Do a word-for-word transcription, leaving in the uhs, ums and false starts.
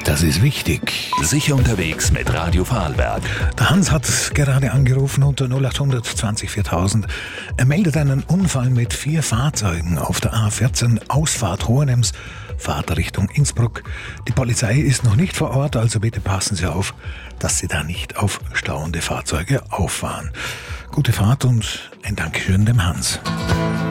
das ist wichtig. Sicher unterwegs mit Radio Vorarlberg. Der Hans hat gerade angerufen unter null achthundert zwanzig viertausend. Er meldet einen Unfall mit vier Fahrzeugen auf der A vierzehn Ausfahrt Hohenems, Fahrt Richtung Innsbruck. Die Polizei ist noch nicht vor Ort, also bitte passen Sie auf, dass Sie da nicht auf stauende Fahrzeuge auffahren. Gute Fahrt und ein Dankeschön dem Hans.